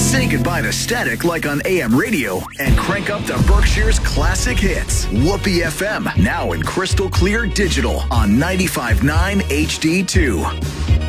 Say goodbye to static like on AM radio and crank up to Berkshire's classic hits. Whoopee FM, now in crystal clear digital on 95.9 HD2.